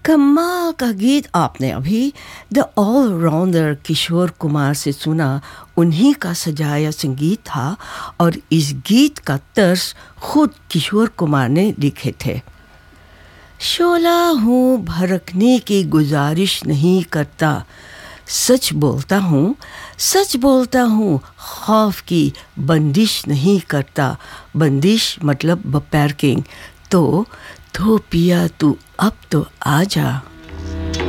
कमाल का गीत आपने अभी द ऑलराउंडर किशोर कुमार से सुना। उन्हीं का सजाया संगीत था और इस गीत का तर्ज खुद किशोर कुमार ने लिखे थे। शोला हूँ भड़कने की गुजारिश नहीं करता, सच बोलता हूँ खौफ की बंदिश नहीं करता। बंदिश मतलब पैरकिंग। तो पिया तू अब तो आजा।